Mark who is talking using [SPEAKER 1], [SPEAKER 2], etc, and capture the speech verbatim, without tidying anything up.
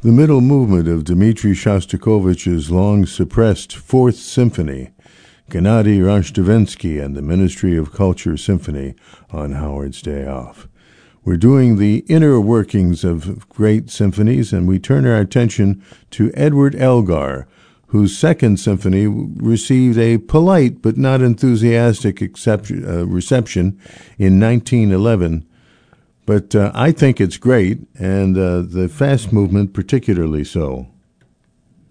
[SPEAKER 1] The middle movement of Dmitri Shostakovich's long-suppressed Fourth Symphony, Gennady Rozhdestvensky and the Ministry of Culture Symphony on Howard's Day Off. We're doing the inner workings of great symphonies, and we turn our attention to Edward Elgar, whose Second Symphony received a polite but not enthusiastic exception, uh, reception in nineteen eleven. But uh, I think it's great, and uh, the fast movement particularly so.